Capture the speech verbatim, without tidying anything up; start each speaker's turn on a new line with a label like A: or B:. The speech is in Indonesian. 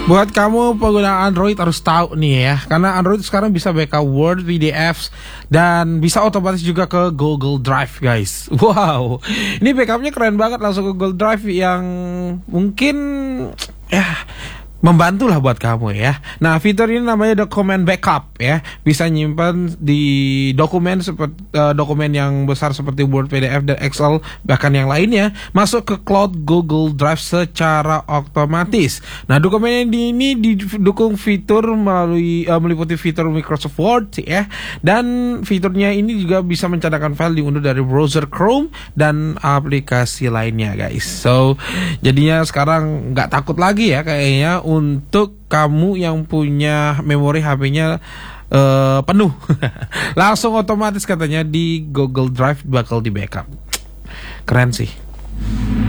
A: Buat kamu pengguna Android harus tahu nih ya, karena Android sekarang bisa backup Word, P D Fs, dan bisa otomatis juga ke Google Drive, guys. Wow, ini backupnya keren banget, langsung ke Google Drive yang mungkin ya membantu lah buat kamu ya. Nah, fitur ini namanya dokumen backup ya. Bisa nyimpan di dokumen seperti uh, dokumen yang besar seperti Word, P D F, dan Excel, bahkan yang lainnya masuk ke cloud Google Drive secara otomatis. Nah, dokumen ini didukung fitur melalui uh, meliputi fitur Microsoft Word ya. Dan fiturnya ini juga bisa mencadangkan file diunduh dari browser Chrome dan aplikasi lainnya, guys. So, jadinya sekarang nggak takut lagi ya kayaknya untuk kamu yang punya memori H P-nya uh, penuh. Langsung otomatis katanya di Google Drive bakal di backup. Keren sih.